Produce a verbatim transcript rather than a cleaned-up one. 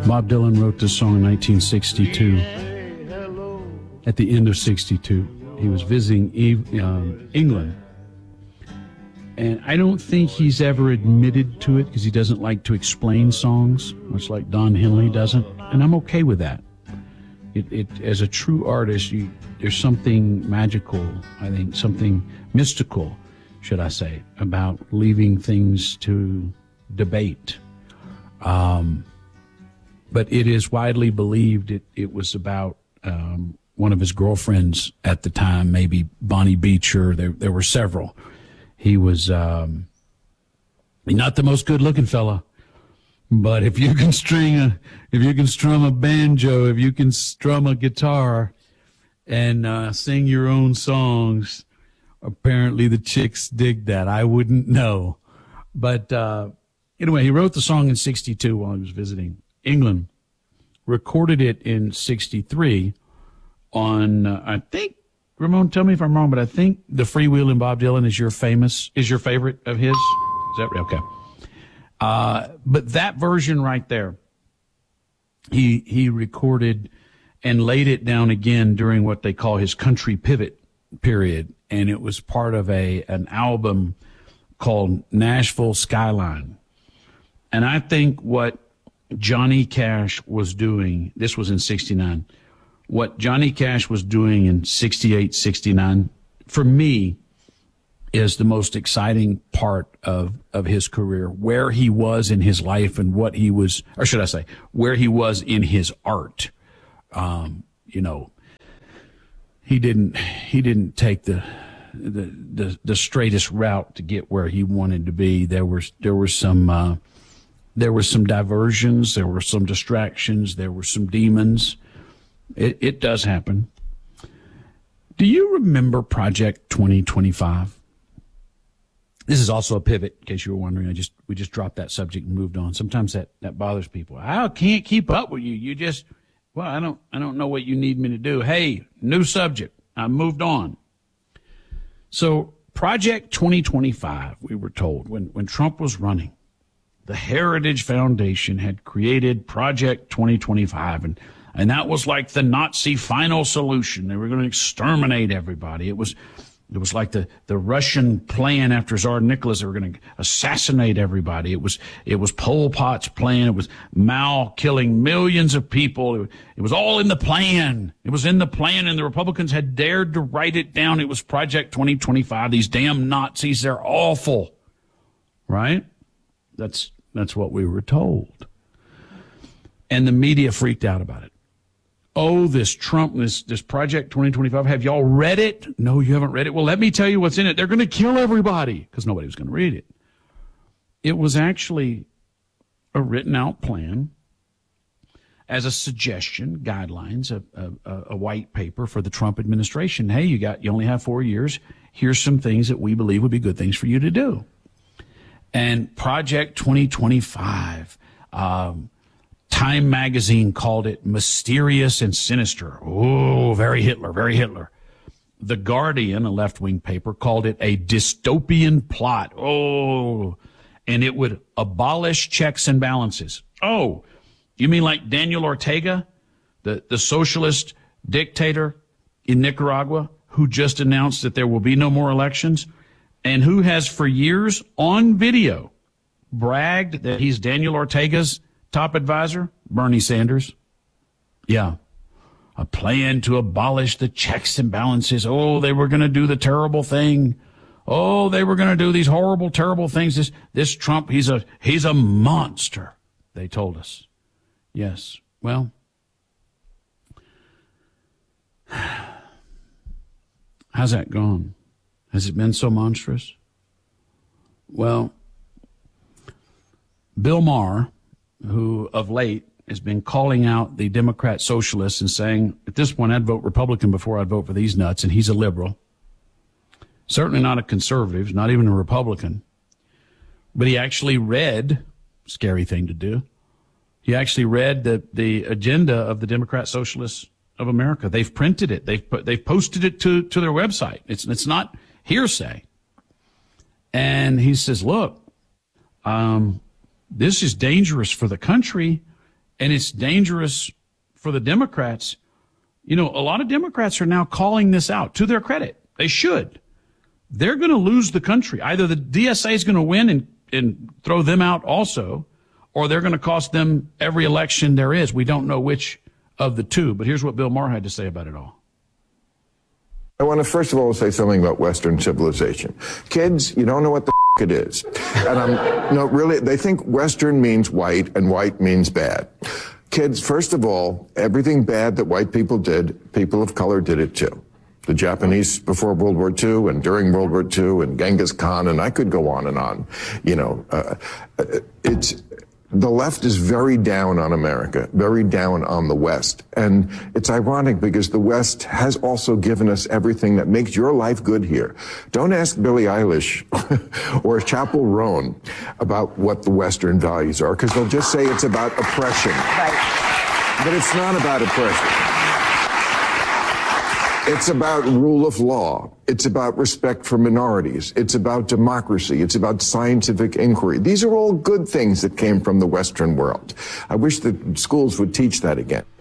Bob Dylan wrote this song in nineteen sixty-two. At the end of sixty-two, he was visiting Eve, um, England. And I don't think he's ever admitted to it because he doesn't like to explain songs, much like Don Henley doesn't. And I'm okay with that. It, it, as a true artist, you, there's something magical, I think, something mystical, should I say, about leaving things to debate. Um, but it is widely believed it, it was about um, one of his girlfriends at the time, maybe Bonnie Beecher. There, there were several. He was um, not the most good-looking fella, but if you can string a, if you can strum a banjo, if you can strum a guitar, and uh, sing your own songs, apparently the chicks dig that. I wouldn't know, but uh, anyway, he wrote the song in sixty-two while he was visiting England, recorded it in sixty-three on, uh, I think. Ramon, tell me if I'm wrong, but I think the Freewheelin' Bob Dylan is your famous, is your favorite of his. Is that okay? Uh, but that version right there, he he recorded and laid it down again during what they call his country pivot period, and it was part of a an album called Nashville Skyline. And I think what Johnny Cash was doing, this was in sixty-nine. What Johnny Cash was doing in sixty-eight, sixty-nine, for me, is the most exciting part of, of his career, where he was in his life and what he was, or should I say, where he was in his art. Um, you know, he didn't, he didn't take the, the, the, the straightest route to get where he wanted to be. There was, there was some, uh, there were some diversions, there were some distractions, there were some demons. It, it does happen. Do you remember Project twenty twenty-five? This is also a pivot, in case you were wondering. I just we just dropped that subject and moved on. Sometimes that, that bothers people. I can't keep up with you. You just, well, I don't I don't know what you need me to do. Hey, new subject. I moved on. So Project twenty twenty-five, we were told, when, when Trump was running, the Heritage Foundation had created Project twenty twenty-five, and And that was like the Nazi final solution. They were going to exterminate everybody. It was, it was like the, the Russian plan after Tsar Nicholas. They were going to assassinate everybody. It was, it was Pol Pot's plan. It was Mao killing millions of people. It, it was all in the plan. It was in the plan, and the Republicans had dared to write it down. It was Project twenty twenty-five. These damn Nazis, they're awful. Right? That's, that's what we were told. And the media freaked out about it. Oh, this Trump, this, this Project twenty twenty-five, have y'all read it? No, you haven't read it. Well, let me tell you what's in it. They're going to kill everybody, because nobody was going to read it. It was actually a written out plan as a suggestion, guidelines, a, a, a white paper for the Trump administration. Hey, you got, you only have four years. Here's some things that we believe would be good things for you to do. And Project twenty twenty-five, um, Time magazine called it mysterious and sinister. Oh, very Hitler, very Hitler. The Guardian, a left-wing paper, called it a dystopian plot. Oh, and it would abolish checks and balances. Oh, you mean like Daniel Ortega, the, the socialist dictator in Nicaragua, who just announced that there will be no more elections, and who has for years on video bragged that he's Daniel Ortega's top advisor? Bernie Sanders. Yeah. A plan to abolish the checks and balances. Oh, they were going to do the terrible thing. Oh, they were going to do these horrible, terrible things. This, this Trump, he's a, he's a monster, they told us. Yes. Well, how's that gone? Has it been so monstrous? Well, Bill Maher, who of late has been calling out the Democrat socialists and saying, at this point, I'd vote Republican before I'd vote for these nuts, and he's a liberal. Certainly not a conservative, not even a Republican. But he actually read, scary thing to do, he actually read the, the agenda of the Democrat Socialists of America. They've printed it. They've put, they've posted it to, to their website. It's, it's not hearsay. And he says, look, um, this is dangerous for the country. and it's dangerous for the Democrats. You know, a lot of Democrats are now calling this out, to their credit. They should. They're going to lose the country. Either the D S A is going to win and, and throw them out also, or they're going to cost them every election there is. We don't know which of the two. But here's what Bill Maher had to say about it all. I want to first of all say something about Western civilization. Kids, you don't know what the f- it is. And I'm, no, really, they think Western means white and white means bad. Kids, first of all, everything bad that white people did, people of color did it too. The Japanese before World War Two and during World War Two and Genghis Khan, and I could go on and on. You know, uh, it's, the left is very down on America, very down on the West. And it's ironic because the West has also given us everything that makes your life good here. Don't ask Billie Eilish or Chappell Roan about what the Western values are, because they'll just say it's about oppression. Right. But it's not about oppression. It's about rule of law. It's about respect for minorities. It's about democracy. It's about scientific inquiry. These are all good things that came from the Western world. I wish that schools would teach that again.